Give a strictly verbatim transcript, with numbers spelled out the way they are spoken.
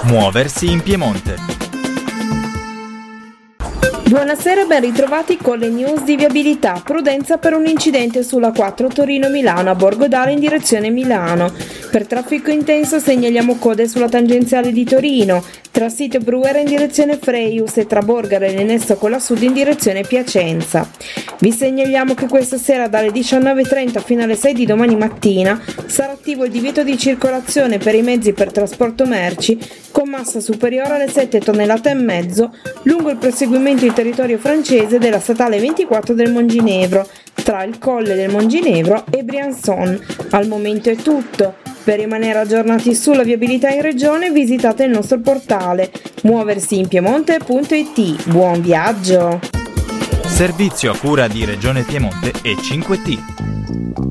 Muoversi in Piemonte. Buonasera e ben ritrovati con le news di viabilità. Prudenza per un incidente sulla quattro Torino-Milano a Borgodale in direzione Milano. Per traffico intenso segnaliamo code sulla tangenziale di Torino, tra Sito Brugheria in direzione Freius e tra Borgara e Lenesso con la Sud in direzione Piacenza. Vi segnaliamo che questa sera dalle diciannove e trenta fino alle sei di domani mattina sarà attivo il divieto di circolazione per i mezzi per trasporto merci con massa superiore alle sette tonnellate e mezzo lungo il proseguimento in territorio francese della statale ventiquattro del Monginevro, tra il Colle del Monginevro e Briançon. Al momento è tutto. Per rimanere aggiornati sulla viabilità in regione visitate il nostro portale muoversi in piemonte punto it. Buon viaggio! Servizio a cura di Regione Piemonte e cinque T.